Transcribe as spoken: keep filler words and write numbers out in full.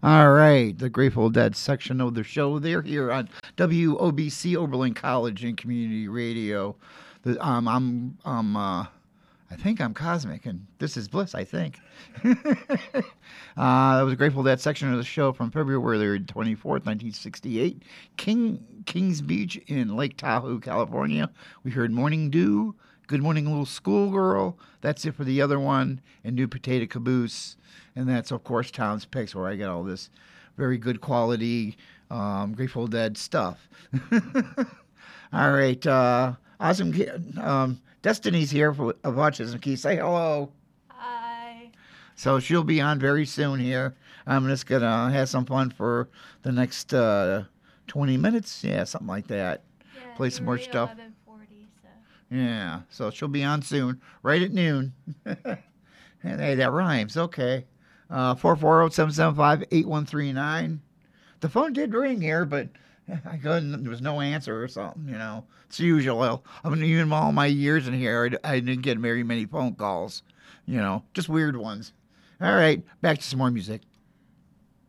All right, the Grateful Dead section of the show. They're here on W O B C Oberlin College and Community Radio. The, um, I'm, um, uh, I think I'm Cosmic, and this is Bliss. I think. uh, that was a Grateful Dead section of the show from February twenty-fourth, nineteen sixty-eight, King Kings Beach in Lake Tahoe, California. We heard Morning Dew, Good Morning Little Schoolgirl. That's it for the other one, and New Potato Caboose. And that's, of course, Tom's Picks, where I get all this very good quality um, Grateful Dead stuff. All right. Uh, awesome. Um, Destiny's here for of Autism Key. Say hello. Hi. So she'll be on very soon here. I'm just going to have some fun for the next uh, twenty minutes. Yeah, something like that. Yeah, Play some more stuff. eleven forty, so. Yeah, so she'll be on soon, right at noon. Hey, that rhymes. Okay. Uh, four four zero, seven seven five, eight one three nine. The phone did ring here, but I couldn't, there was no answer or something, you know. It's usual. I mean, even all my years in here, I, I didn't get very many phone calls, you know, just weird ones. All right, back to some more music.